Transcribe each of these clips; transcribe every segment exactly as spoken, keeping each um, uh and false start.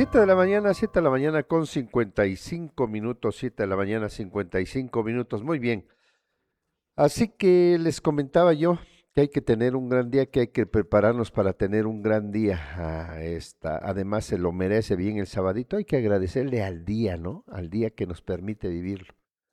Siete de la mañana, siete de la mañana con cincuenta y cinco minutos, siete de la mañana cincuenta y cinco minutos, muy bien. Así que les comentaba yo que hay que tener un gran día, que hay que prepararnos para tener un gran día. Ah, esta, además se lo merece bien el sabadito, hay que agradecerle al día, ¿no? Al día que nos permite vivirlo.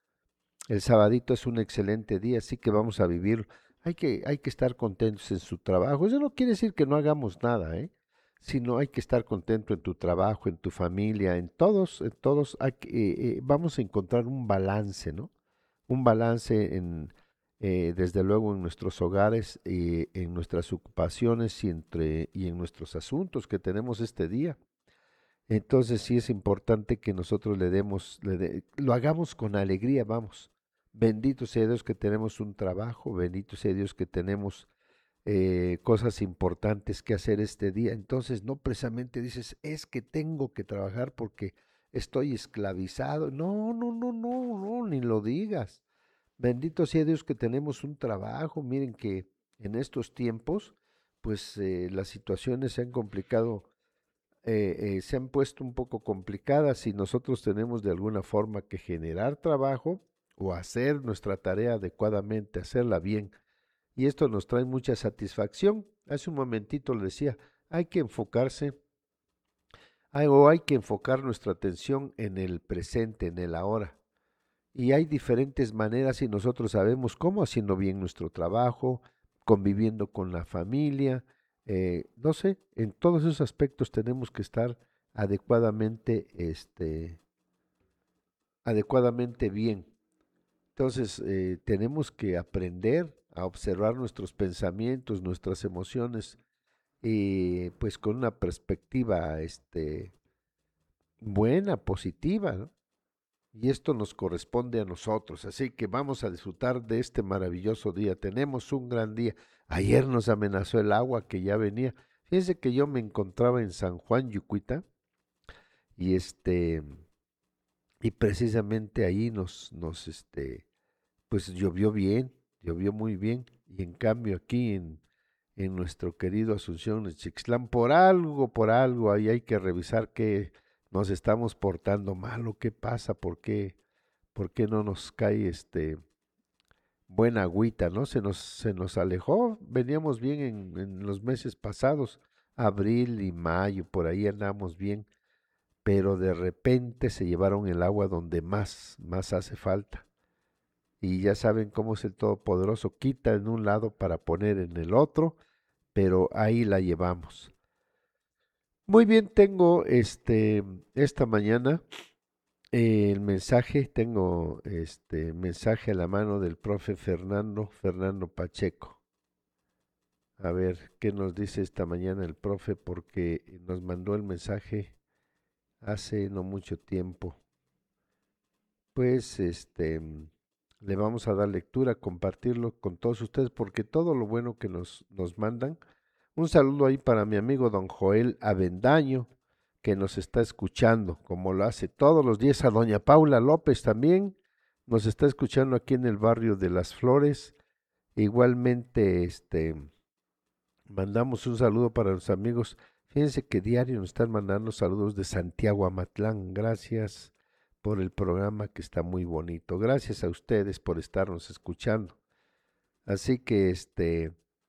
El sabadito es un excelente día, así que vamos a vivirlo. Hay que, hay que estar contentos en su trabajo. Eso no quiere decir que no hagamos nada, ¿eh? Sino hay que estar contento en tu trabajo, en tu familia, en todos, en todos. Hay que, eh, eh, vamos a encontrar un balance, ¿no? Un balance en, eh, desde luego, en nuestros hogares, eh, en nuestras ocupaciones y, entre, y en nuestros asuntos que tenemos este día. Entonces sí es importante que nosotros le demos, le de- lo hagamos con alegría, vamos. Bendito sea Dios que tenemos un trabajo, bendito sea Dios que tenemos eh, cosas importantes que hacer este día. Entonces no precisamente dices, es que tengo que trabajar porque estoy esclavizado. No, no, no, no, no, ni lo digas. Bendito sea Dios que tenemos un trabajo. Miren que en estos tiempos, pues eh, las situaciones se han complicado, eh, eh, se han puesto un poco complicadas y nosotros tenemos de alguna forma que generar trabajo o hacer nuestra tarea adecuadamente, hacerla bien. Y esto nos trae mucha satisfacción. Hace un momentito le decía, hay que enfocarse, hay- o hay que enfocar nuestra atención en el presente, en el ahora. Y hay diferentes maneras y nosotros sabemos cómo, haciendo bien nuestro trabajo, conviviendo con la familia, eh, no sé, en todos esos aspectos tenemos que estar adecuadamente, este, adecuadamente bien. Entonces, eh, tenemos que aprender a observar nuestros pensamientos, nuestras emociones, y pues con una perspectiva, este, buena, positiva, ¿no? Y esto nos corresponde a nosotros, así que vamos a disfrutar de este maravilloso día. Tenemos un gran día. Ayer nos amenazó el agua que ya venía. Fíjense que yo me encontraba en San Juan, Yucuita, y este, y precisamente ahí nos, nos, este, pues llovió bien, llovió muy bien. Y en cambio aquí en, en nuestro querido Asunción de Chixtlán, por algo, por algo, ahí hay que revisar que nos estamos portando mal o qué pasa, por qué, por qué no nos cae este buena agüita, ¿no? Se nos, se nos alejó, veníamos bien en, en los meses pasados, abril y mayo, por ahí andamos bien, pero de repente se llevaron el agua donde más, más hace falta. Y ya saben cómo es el Todopoderoso, quita en un lado para poner en el otro, pero ahí la llevamos. Muy bien, tengo este esta mañana eh, el mensaje, tengo este mensaje a la mano del profe Fernando, Fernando Pacheco. A ver qué nos dice esta mañana el profe, porque nos mandó el mensaje hace no mucho tiempo. Pues este le vamos a dar lectura, compartirlo con todos ustedes, porque todo lo bueno que nos, nos mandan. Un saludo ahí para mi amigo don Joel Avendaño, que nos está escuchando, como lo hace todos los días, a doña Paula López también, nos está escuchando aquí en el barrio de Las Flores. Igualmente, este, mandamos un saludo para los amigos. Fíjense que diario nos están mandando saludos de Santiago Amatlán. Gracias por el programa que está muy bonito. Gracias a ustedes por estarnos escuchando. Así que este,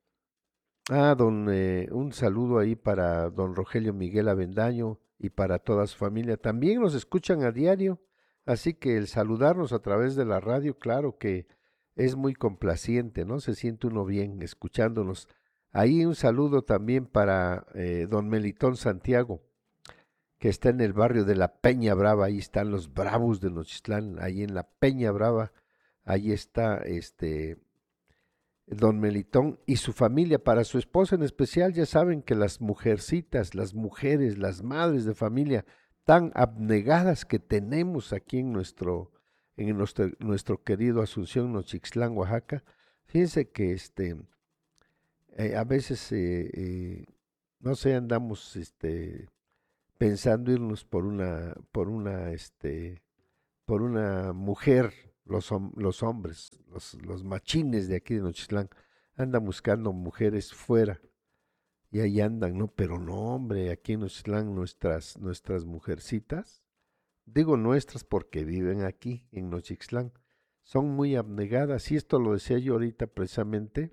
ah, don, eh, un saludo ahí para don Rogelio Miguel Avendaño y para toda su familia. También nos escuchan a diario, así que el saludarnos a través de la radio, claro que es muy complaciente, ¿no? Se siente uno bien escuchándonos. Ahí un saludo también para eh, don Melitón Santiago, que está en el barrio de la Peña Brava. Ahí están los Bravos de Nochistlán, ahí en la Peña Brava. Ahí está este don Melitón y su familia. Para su esposa en especial, ya saben que las mujercitas, las mujeres, las madres de familia tan abnegadas que tenemos aquí en nuestro, en nuestro, nuestro querido Asunción Nochixtlán, Oaxaca. Fíjense que este, eh, a veces, eh, eh, no sé, andamos este, pensando irnos por una, por una, este, por una mujer, los, hom- los hombres, los, los machines de aquí de Nochistlán, andan buscando mujeres fuera, y ahí andan, ¿no? Pero no, hombre, aquí en Nochixtlán nuestras, nuestras mujercitas, digo nuestras porque viven aquí en Nochixtlán, son muy abnegadas, y esto lo decía yo ahorita precisamente,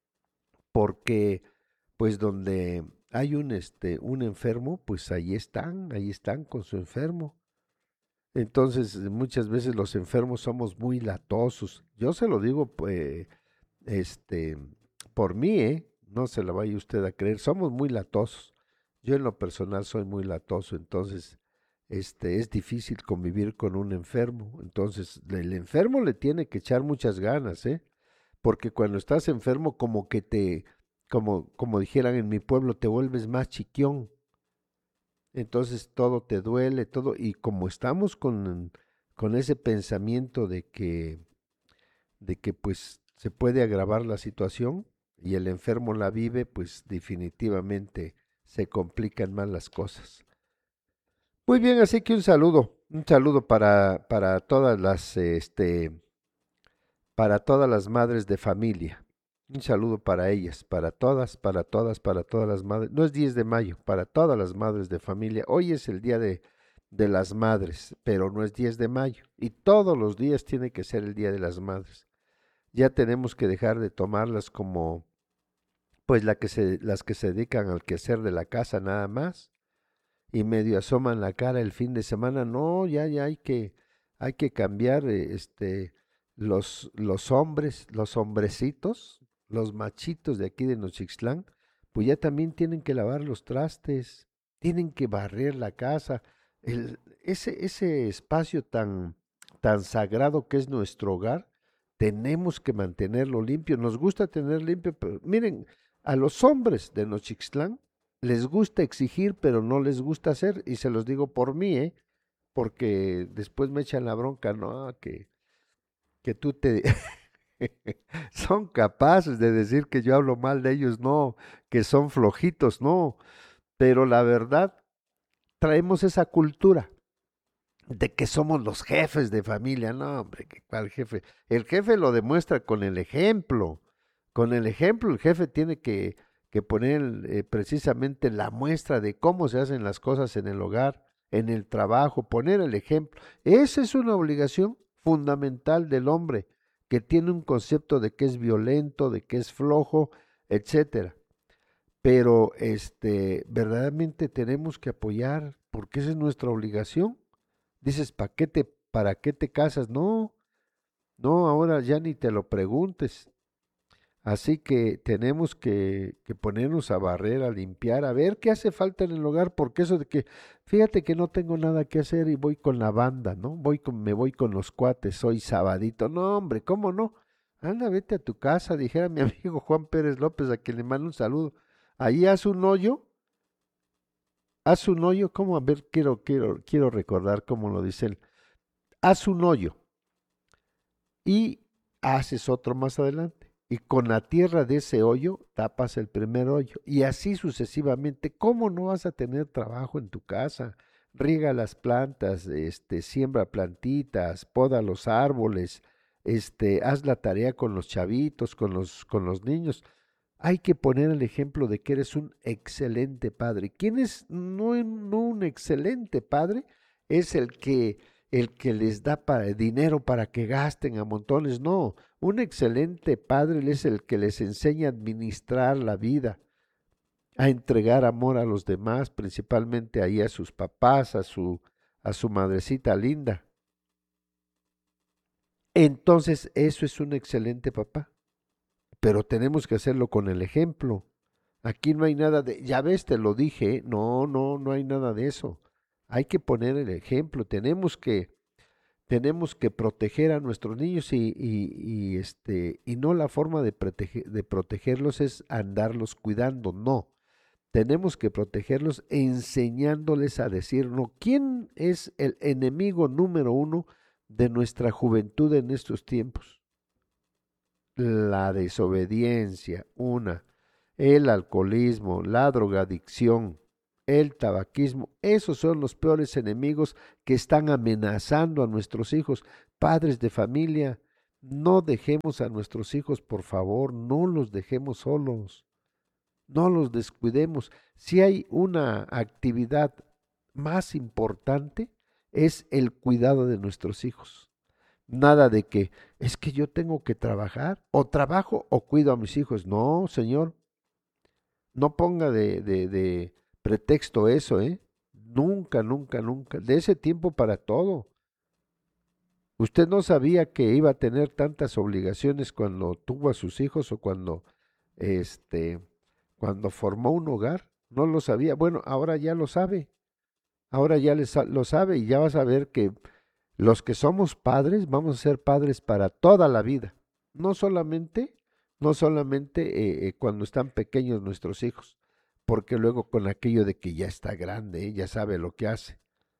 porque pues donde hay un, este, un enfermo, pues ahí están, ahí están con su enfermo. Entonces, muchas veces los enfermos somos muy latosos. Yo se lo digo, pues, este, por mí, ¿eh? No se la vaya usted a creer. Somos muy latosos. Yo en lo personal soy muy latoso, entonces, este, es difícil convivir con un enfermo. Entonces, el enfermo le tiene que echar muchas ganas, ¿eh? Porque cuando estás enfermo, como que te, como, como dijeran en mi pueblo, te vuelves más chiquión. Entonces todo te duele, todo, y como estamos con, con ese pensamiento de que, de que pues se puede agravar la situación y el enfermo la vive, pues definitivamente se complican más las cosas. Muy bien, así que un saludo, un saludo para, para todas las, este, para todas las madres de familia. Un saludo para ellas, para todas, para todas, para todas las madres. No es diez de mayo, para todas las madres de familia. Hoy es el día de, de las madres, pero no es diez de mayo. Y todos los días tiene que ser el día de las madres. Ya tenemos que dejar de tomarlas como, pues, la que se, las que se dedican al quehacer de la casa nada más y medio asoman la cara el fin de semana. No, ya, ya hay que, hay que cambiar, eh, este, los, los hombres, los hombrecitos, los machitos de aquí de Nochixtlán, pues ya también tienen que lavar los trastes, tienen que barrer la casa, el, ese, ese espacio tan, tan sagrado que es nuestro hogar, tenemos que mantenerlo limpio. Nos gusta tener limpio, pero miren, a los hombres de Nochixtlán les gusta exigir, pero no les gusta hacer, y se los digo por mí, ¿eh? Porque después me echan la bronca, no, que, que tú te... son capaces de decir que yo hablo mal de ellos, no, que son flojitos, no, pero la verdad, traemos esa cultura de que somos los jefes de familia, no, hombre, ¿qué cuál jefe? El jefe lo demuestra con el ejemplo, con el ejemplo el jefe tiene que, que poner eh, precisamente la muestra de cómo se hacen las cosas en el hogar, en el trabajo, poner el ejemplo. Esa es una obligación fundamental del hombre, que tiene un concepto de que es violento, de que es flojo, etcétera. Pero este, verdaderamente tenemos que apoyar, porque esa es nuestra obligación. Dices, ¿para qué te, para qué te casas? No, no, ahora ya ni te lo preguntes. Así que tenemos que, que ponernos a barrer, a limpiar, a ver qué hace falta en el hogar, porque eso de que, fíjate que no tengo nada que hacer y voy con la banda, ¿no? Voy con, me voy con los cuates, soy sabadito. No, hombre, ¿cómo no? Anda, vete a tu casa, dijera mi amigo Juan Pérez López, a quien le mando un saludo. Ahí haz un hoyo, haz un hoyo, ¿cómo? A ver, quiero, quiero, quiero recordar cómo lo dice él. Haz un hoyo y haces otro más adelante. Y con la tierra de ese hoyo tapas el primer hoyo. Y así sucesivamente. ¿Cómo no vas a tener trabajo en tu casa? Riega las plantas, este, siembra plantitas, poda los árboles, este, haz la tarea con los chavitos, con los, con los niños. Hay que poner el ejemplo de que eres un excelente padre. ¿Quién es no, no un excelente padre? Es el que el que les da para, dinero para que gasten a montones. No, un excelente padre es el que les enseña a administrar la vida, a entregar amor a los demás, principalmente ahí a sus papás, a su, a su madrecita linda. Entonces, eso es un excelente papá, pero tenemos que hacerlo con el ejemplo. Aquí no hay nada de, ya ves, te lo dije, no, no, no hay nada de eso. Hay que poner el ejemplo, tenemos que tenemos que proteger a nuestros niños y, y, y, este, y no la forma de, protege, de protegerlos es andarlos cuidando, no. Tenemos que protegerlos enseñándoles a decir no. ¿Quién es el enemigo número uno de nuestra juventud en estos tiempos? La desobediencia, una, el alcoholismo, la drogadicción, el tabaquismo. Esos son los peores enemigos que están amenazando a nuestros hijos. Padres de familia, no dejemos a nuestros hijos, por favor, no los dejemos solos. no los descuidemos. Si hay una actividad más importante, es el cuidado de nuestros hijos. Nada de que es que yo tengo que trabajar, o trabajo o cuido a mis hijos. No, señor, no ponga de, de, de pretexto eso, ¿eh? Nunca, nunca, nunca. De ese tiempo para todo. Usted no sabía que iba a tener tantas obligaciones cuando tuvo a sus hijos o cuando, este, cuando formó un hogar. No lo sabía. Bueno, ahora ya lo sabe. Ahora ya les- lo sabe y ya vas a ver que los que somos padres vamos a ser padres para toda la vida. No solamente, no solamente eh, eh, cuando están pequeños nuestros hijos, porque luego con aquello de que ya está grande, eh, ya sabe lo que hace.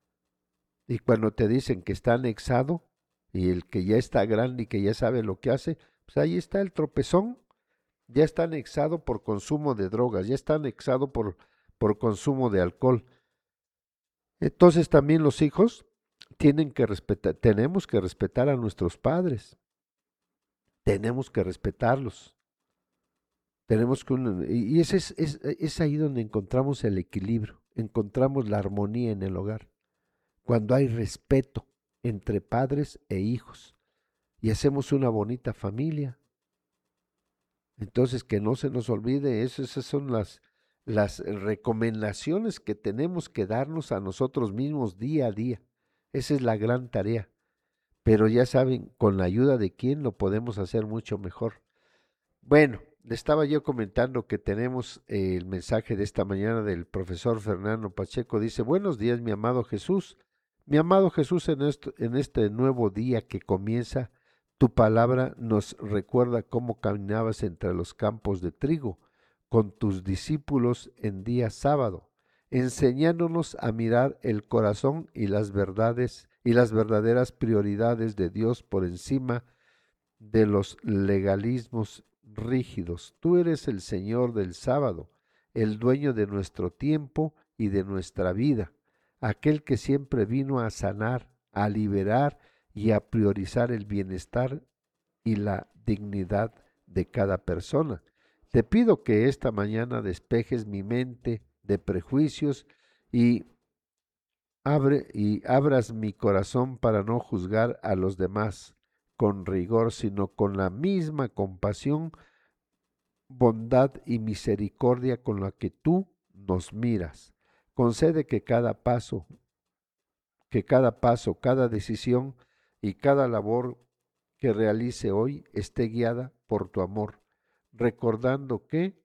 Y cuando te dicen que está anexado y el que ya está grande y que ya sabe lo que hace, pues ahí está el tropezón, ya está anexado por consumo de drogas, ya está anexado por, por consumo de alcohol. Entonces también los hijos tienen que respetar, tenemos que respetar a nuestros padres, tenemos que respetarlos, tenemos que, un- y y ese es, es, es ahí donde encontramos el equilibrio, encontramos la armonía en el hogar, cuando hay respeto entre padres e hijos y hacemos una bonita familia. Entonces, que no se nos olvide eso, esas son las, las recomendaciones que tenemos que darnos a nosotros mismos día a día. Esa es la gran tarea. Pero ya saben, con la ayuda de quién lo podemos hacer mucho mejor. Bueno, le estaba yo comentando que tenemos eh, el mensaje de esta mañana del profesor Fernando Pacheco. Dice, buenos días, mi amado Jesús. Mi amado Jesús, en, esto, en este nuevo día que comienza, tu palabra nos recuerda cómo caminabas entre los campos de trigo con tus discípulos en día sábado, enseñándonos a mirar el corazón y las verdades y las verdaderas prioridades de Dios por encima de los legalismos rígidos. Tú eres el Señor del sábado, el dueño de nuestro tiempo y de nuestra vida, aquel que siempre vino a sanar, a liberar y a priorizar el bienestar y la dignidad de cada persona. Te pido que esta mañana despejes mi mente de prejuicios y abre y abras mi corazón para no juzgar a los demás con rigor, sino con la misma compasión, bondad y misericordia con la que tú nos miras. Concede que cada paso, que cada paso, cada decisión y cada labor que realice hoy esté guiada por tu amor, recordando que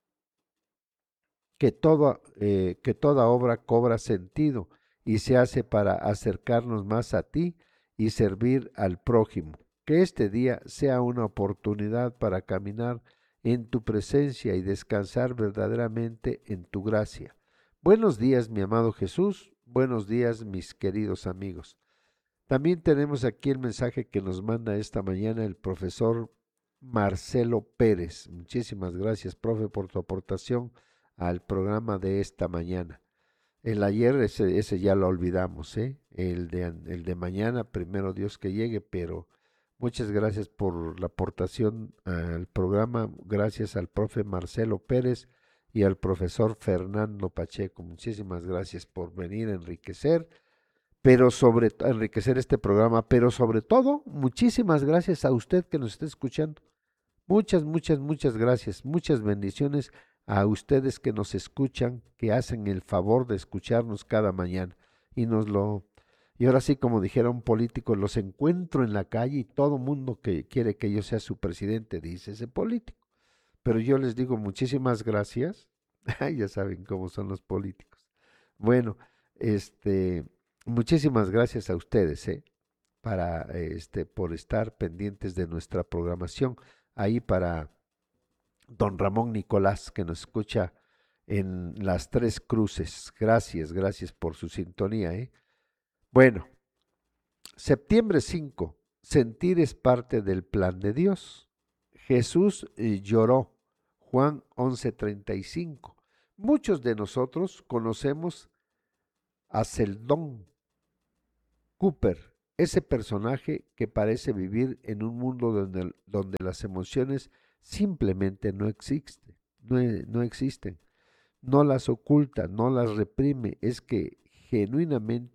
que toda, eh, que toda obra cobra sentido y se hace para acercarnos más a ti y servir al prójimo. Que este día sea una oportunidad para caminar en tu presencia y descansar verdaderamente en tu gracia. Buenos días, mi amado Jesús. Buenos días, mis queridos amigos. También tenemos aquí el mensaje que nos manda esta mañana el profesor Marcelo Pérez. Muchísimas gracias, profe, por tu aportación al programa de esta mañana. El ayer, ese, ese ya lo olvidamos, ¿eh? El de, el de mañana, primero Dios que llegue, pero muchas gracias por la aportación al programa. Gracias al profe Marcelo Pérez y al profesor Fernando Pacheco. Muchísimas gracias por venir a enriquecer pero sobre enriquecer este programa, pero sobre todo, muchísimas gracias a usted que nos está escuchando. Muchas, muchas, muchas gracias. Muchas bendiciones a ustedes que nos escuchan, que hacen el favor de escucharnos cada mañana. Y nos lo y ahora sí, como dijera un político, los encuentro en la calle y todo mundo que quiere que yo sea su presidente, dice ese político. Pero yo les digo muchísimas gracias. Ya saben cómo son los políticos. Bueno, este, muchísimas gracias a ustedes, ¿eh? Para, este, por estar pendientes de nuestra programación. Ahí para don Ramón Nicolás, que nos escucha en las Tres Cruces. Gracias, gracias por su sintonía, ¿eh? Bueno, septiembre cinco. Sentir es parte del plan de Dios. Jesús eh, lloró. Juan once treinta y cinco. Muchos de nosotros conocemos a Seldon Cooper, ese personaje que parece vivir en un mundo donde, donde las emociones simplemente no existen. no, e- no existen. No las oculta, no las reprime, es que genuinamente